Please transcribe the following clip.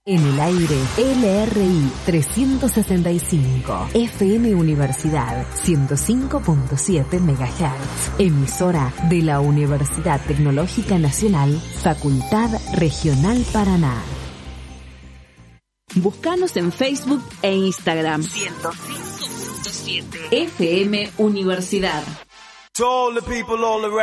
En el aire, LRI 365, FM Universidad 105.7 MHz, emisora de la Universidad Tecnológica Nacional, Facultad Regional Paraná. Búscanos en Facebook e Instagram. 105.7 FM Universidad. To all the people all around.